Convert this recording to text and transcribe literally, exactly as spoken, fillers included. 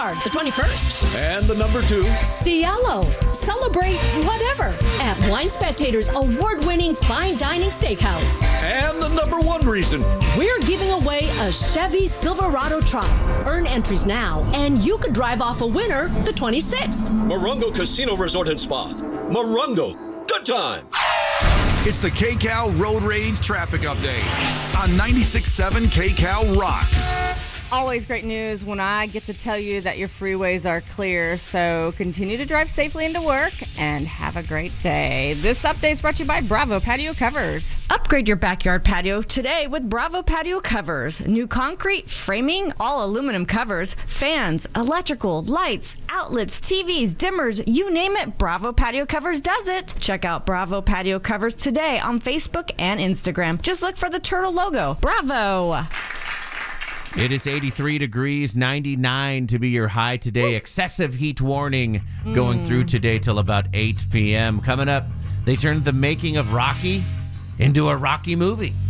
Boulevard, the twenty-first. And the number two, Cielo. Celebrate whatever at Wine Spectator's award-winning fine dining steakhouse. And the number one reason, we're giving away a Chevy Silverado truck. Earn entries now, and you could drive off a winner the twenty-sixth. Morongo Casino Resort and Spa. Morongo. Good time. It's the K C A L Road Rage Traffic Update on ninety-six point seven K C A L Rocks. Always great news when I get to tell you that your freeways are clear. So continue to drive safely into work and have a great day. This update is brought to you by Bravo Patio Covers. Upgrade your backyard patio today with Bravo Patio Covers. New concrete, framing, all aluminum covers, fans, electrical, lights, outlets, T Vs, dimmers, you name it, Bravo Patio Covers does it. Check out Bravo Patio Covers today on Facebook and Instagram. Just look for the turtle logo. Bravo! It is eighty-three degrees, ninety-nine to be your high today. Excessive heat warning going Mm. through today till about eight p.m. Coming up, they turned the making of Rocky into a Rocky movie.